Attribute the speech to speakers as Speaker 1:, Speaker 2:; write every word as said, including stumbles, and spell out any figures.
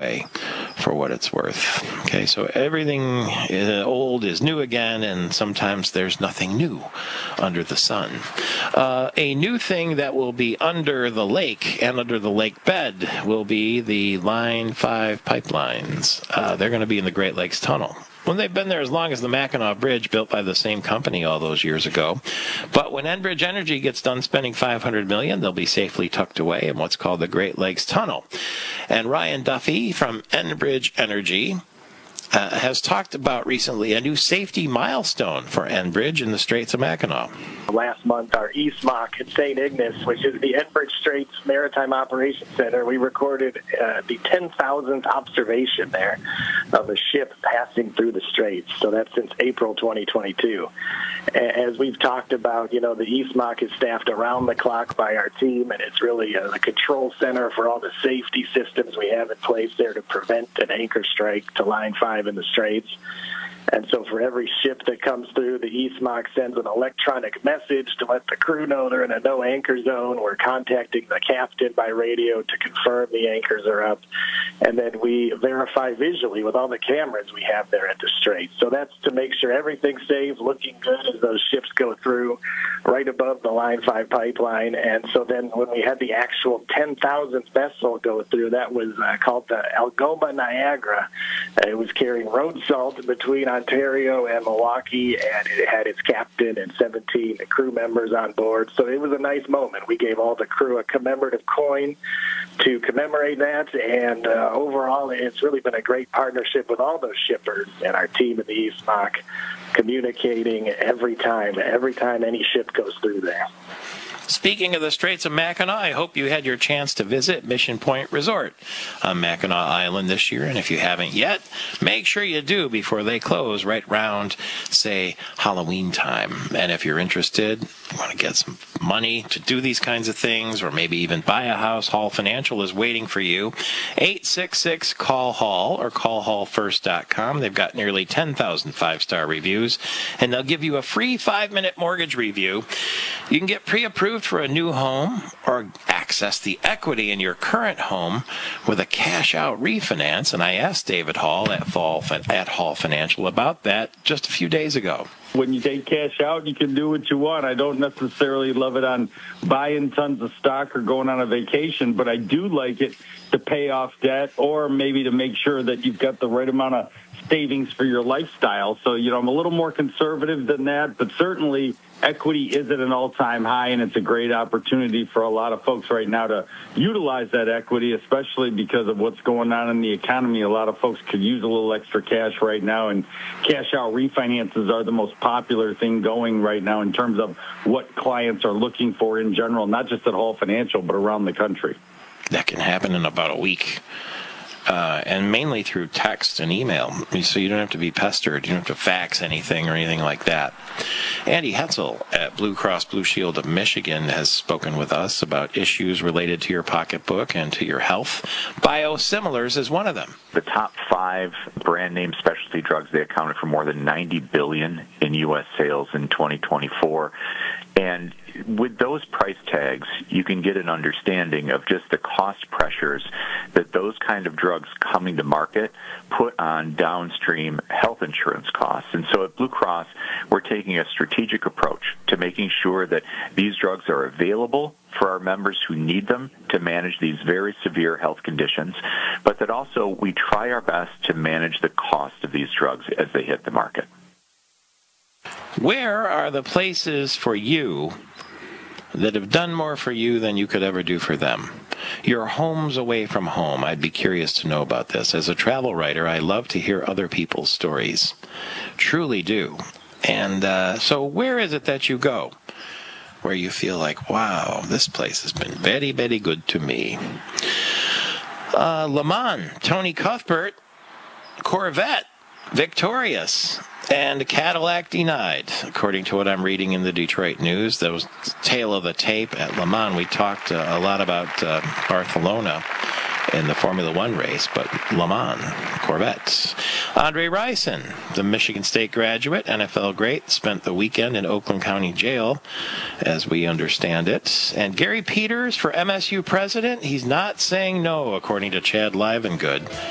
Speaker 1: away for what it's worth. Okay, so everything old is new again, and sometimes there's nothing new under the sun. Uh, a new thing that will be under the lake and under the lake bed will be the Line five pipelines. Uh, they're going to be in the Great Lakes Tunnel. Well, they've been there as long as the Mackinac Bridge, built by the same company all those years ago. But when Enbridge Energy gets done spending five hundred million dollars, they'll be safely tucked away in what's called the Great Lakes Tunnel. And Ryan Duffy from Enbridge Energy uh, has talked about recently a new safety milestone for Enbridge in the Straits of Mackinac.
Speaker 2: Last month, our E S M O C at Saint Ignace, which is the Enbridge Straits Maritime Operations Center, we recorded uh, the ten thousandth observation there of a ship passing through the Straits. So that's since April twenty twenty-two. As we've talked about, you know, the E S M O C is staffed around the clock by our team, and it's really uh, the control center for all the safety systems we have in place there to prevent an anchor strike to Line five in the Straits. And so for every ship that comes through, the E S M O C sends an electronic message to let the crew know they're in a no anchor zone. We're contacting the captain by radio to confirm the anchors are up. And then we verify visually with all the cameras we have there at the Straits. So that's to make sure everything's safe, looking good as those ships go through right above the Line five pipeline. And so then when we had the actual ten thousandth vessel go through, that was uh, called the Algoma Niagara. Uh, it was carrying road salt between Ontario and Milwaukee, and it had its captain and seventeen crew members on board. So it was a nice moment. We gave all the crew a commemorative coin to commemorate that, and uh, overall, it's really been a great partnership with all those shippers and our team at the E S M O C, communicating every time, every time any ship goes through there.
Speaker 1: Speaking of the Straits of Mackinac, I hope you had your chance to visit Mission Point Resort on Mackinac Island this year. And if you haven't yet, make sure you do before they close right around, say, Halloween time. And if you're interested, you want to get some money to do these kinds of things, or maybe even buy a house, Hall Financial is waiting for you. eight six six, call hall or call hall first dot com. They've got nearly ten thousand five-star reviews, and they'll give you a free five-minute mortgage review. You can get pre-approved for a new home or access the equity in your current home with a cash-out refinance. And I asked David Hall at, Fall, at Hall Financial about that just a few days ago.
Speaker 3: When you take cash out, you can do what you want. I don't necessarily love it on buying tons of stock or going on a vacation, but I do like it to pay off debt, or maybe to make sure that you've got the right amount of savings for your lifestyle. So, you know, I'm a little more conservative than that, but certainly equity is at an all-time high, and it's a great opportunity for a lot of folks right now to utilize that equity, especially because of what's going on in the economy. A lot of folks could use a little extra cash right now, and cash-out refinances are the most popular thing going right now in terms of what clients are looking for in general, not just at Hall Financial, but around the country.
Speaker 1: That can happen in about a week. Uh, and mainly through text and email, so you don't have to be pestered. You don't have to fax anything or anything like that. Andy Hetzel at Blue Cross Blue Shield of Michigan has spoken with us about issues related to your pocketbook and to your health. Biosimilars is one of them.
Speaker 4: The top five brand name specialty drugs, they accounted for more than ninety billion dollars in U S sales in twenty twenty-four. And with those price tags, you can get an understanding of just the cost pressures that those kind of drugs coming to market put on downstream health insurance costs. And so at Blue Cross, we're taking a strategic approach to making sure that these drugs are available for our members who need them to manage these very severe health conditions, but that also we try our best to manage the cost of these drugs as they hit the market.
Speaker 1: Where are the places for you that have done more for you than you could ever do for them? Your home's away from home. I'd be curious to know about this. As a travel writer, I love to hear other people's stories. Truly do. And uh, so where is it that you go where you feel like, wow, this place has been very, very good to me? Uh, Le Mans, Tony Cuthbert, Corvette, victorious. And Cadillac denied, according to what I'm reading in the Detroit News. That was tail of the tape at Le Mans. We talked uh, a lot about uh, Barcelona in the Formula One race, but Le Mans, Corvettes. Andre Rison, the Michigan State graduate, N F L great, spent the weekend in Oakland County Jail, as we understand it. And Gary Peters for M S U president, he's not saying no, according to Chad Livengood.